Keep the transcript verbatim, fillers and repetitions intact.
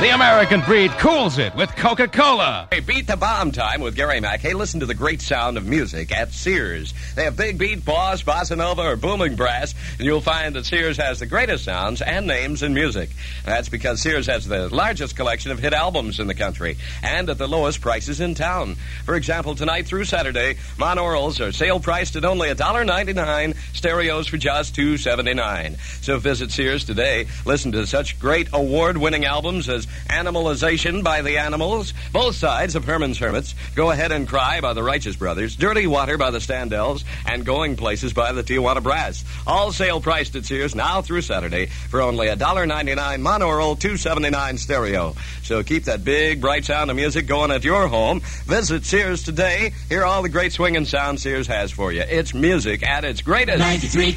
The American breed cools it with Coca-Cola. Hey, beat the bomb time with Gary Mack. Hey, listen to the great sound of music at Sears. They have big beat, boss, bossa nova, or booming brass, and you'll find that Sears has the greatest sounds and names in music. That's because Sears has the largest collection of hit albums in the country and at the lowest prices in town. For example, tonight through Saturday, monorails are sale priced at only one dollar ninety-nine, stereos for just two dollars and seventy-nine cents. So visit Sears today. Listen to such great award-winning albums as Animalization by the Animals, Both Sides of Herman's Hermits, Go Ahead and Cry by the Righteous Brothers, Dirty Water by the Standells, and Going Places by the Tijuana Brass. All sale priced at Sears now through Saturday for only one dollar ninety-nine monaural, two dollars and seventy-nine cents stereo. So keep that big, bright sound of music going at your home. Visit Sears today. Hear all the great swinging sound Sears has for you. It's music at its greatest. ninety-three